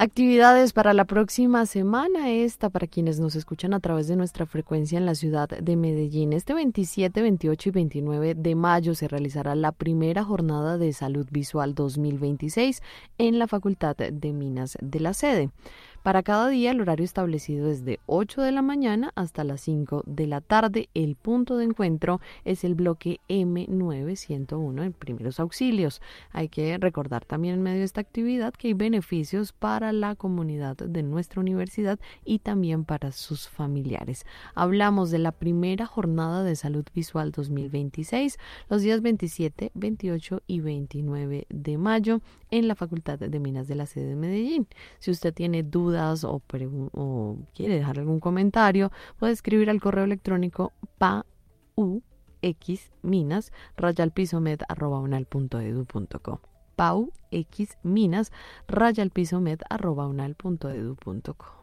Actividades para la próxima semana, para quienes nos escuchan a través de nuestra frecuencia en la ciudad de Medellín. Este 27, 28 y 29 de mayo se realizará la primera jornada de salud visual 2026 en la Facultad de Minas de la sede. Para cada día, el horario establecido es de 8 de la mañana hasta las 5 de la tarde. El punto de encuentro es el bloque M901 en primeros auxilios. Hay que recordar también en medio de esta actividad que hay beneficios para la comunidad de nuestra universidad y también para sus familiares. Hablamos de la primera jornada de salud visual 2026, los días 27, 28 y 29 de mayo en la Facultad de Minas de la sede de Medellín. Si usted tiene dudas o quiere dejar algún comentario, puede escribir al correo electrónico pauxminas@unal.edu.co. pauxminas@unal.edu.co.